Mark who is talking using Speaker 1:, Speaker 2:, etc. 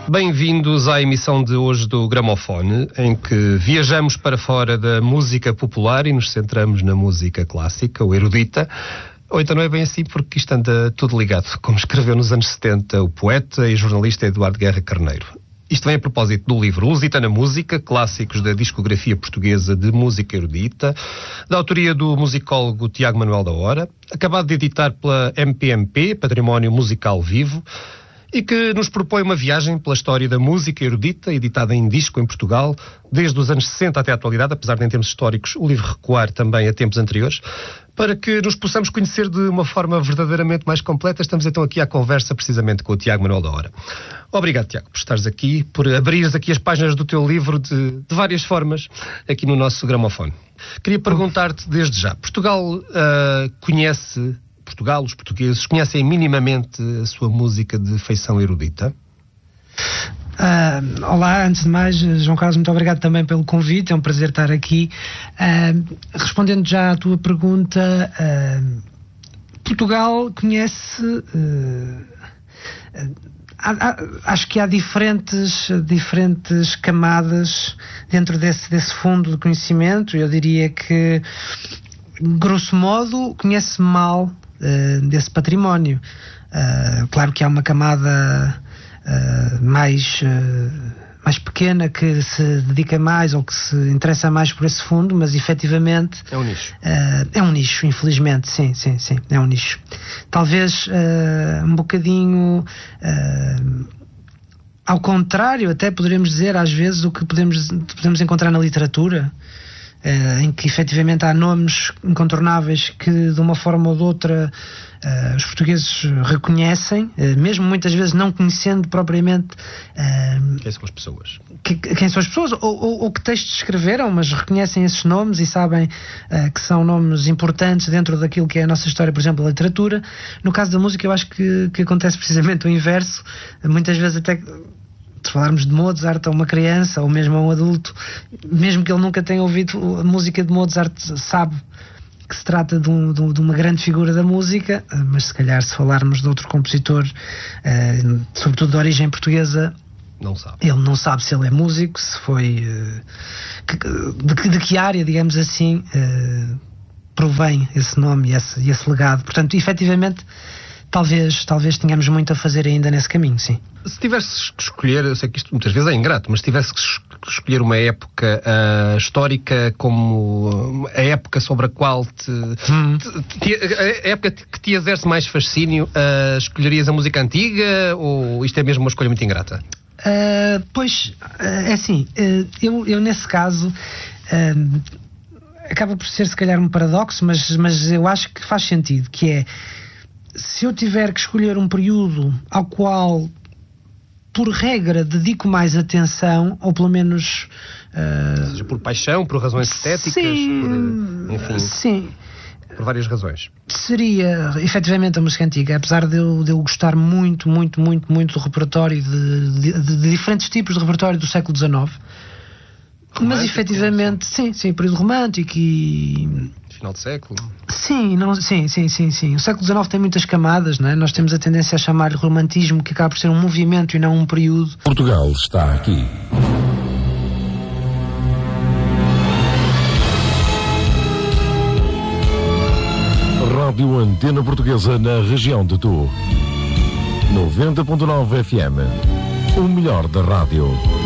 Speaker 1: Bem-vindos à emissão de hoje do Gramofone, em que viajamos para fora da música popular e nos centramos na música clássica, ou erudita. Ou então não é bem assim, porque isto anda tudo ligado, como escreveu nos anos 70 o poeta e jornalista Eduardo Guerra Carneiro. Isto vem a propósito do livro Lusitana Música, clássicos da discografia portuguesa de música erudita, da autoria do musicólogo Tiago Manuel da Hora, acabado de editar pela MPMP, Património Musical Vivo, e que nos propõe uma viagem pela história da música erudita, editada em disco em Portugal, desde os anos 60 até a atualidade, apesar de em termos históricos o livro recuar também a tempos anteriores, para que nos possamos conhecer de uma forma verdadeiramente mais completa. Estamos então aqui à conversa precisamente com o Tiago Manuel da Hora. Obrigado, Tiago, por estares aqui, por abrires aqui as páginas do teu livro de várias formas aqui no nosso gramofone. Queria perguntar-te desde já, Portugal, os portugueses, conhecem minimamente a sua música de feição erudita?
Speaker 2: Olá, antes de mais, João Carlos, muito obrigado também pelo convite, é um prazer estar aqui. Respondendo já à tua pergunta, Portugal conhece... acho que há diferentes camadas dentro desse fundo de conhecimento. Eu diria que, grosso modo, conhece mal desse património. Claro que há uma camada mais pequena que se dedica mais ou que se interessa mais por esse fundo, mas efetivamente
Speaker 1: é um nicho.
Speaker 2: É um nicho, infelizmente, sim, é um nicho. Talvez um bocadinho ao contrário, até poderemos dizer às vezes o que podemos encontrar na literatura, em que efetivamente há nomes incontornáveis que de uma forma ou de outra os portugueses reconhecem, mesmo muitas vezes não conhecendo propriamente
Speaker 1: quem são as pessoas,
Speaker 2: quem são as pessoas ou que textos escreveram, mas reconhecem esses nomes e sabem que são nomes importantes dentro daquilo que é a nossa história, por exemplo, a literatura. No caso da música eu acho que acontece precisamente o inverso. Muitas vezes até se falarmos de Mozart a uma criança ou mesmo a um adulto, mesmo que ele nunca tenha ouvido a música de Mozart, sabe que se trata de uma grande figura da música, mas se calhar se falarmos de outro compositor, sobretudo de origem portuguesa,
Speaker 1: não sabe.
Speaker 2: Ele não sabe se ele é músico, se foi de que área, digamos assim, provém esse nome e esse legado. Portanto, efetivamente, talvez tenhamos muito a fazer ainda nesse caminho, sim.
Speaker 1: Se tivesses que escolher, eu sei que isto muitas vezes é ingrato, mas se tivesses que escolher uma época histórica como a época sobre a qual a época que te exerce mais fascínio, escolherias a música antiga ou isto é mesmo uma escolha muito ingrata?
Speaker 2: Pois, é assim, eu nesse caso acaba por ser se calhar um paradoxo, mas eu acho que faz sentido, que é, se eu tiver que escolher um período ao qual, por regra, dedico mais atenção, ou pelo menos...
Speaker 1: seja por paixão, por razões estéticas, enfim,
Speaker 2: sim,
Speaker 1: por várias razões.
Speaker 2: Seria, efetivamente, a música antiga, apesar de eu gostar muito do repertório, de diferentes tipos de repertório do século XIX. Romântico, mas efetivamente, sim, período romântico e...
Speaker 1: Final de século.
Speaker 2: Sim. O século XIX tem muitas camadas, não é? Nós temos a tendência a chamar-lhe romantismo, que acaba por ser um movimento e não um período.
Speaker 3: Portugal está aqui. Rádio Antena Portuguesa na região de Tu. 90.9 FM. O melhor da rádio.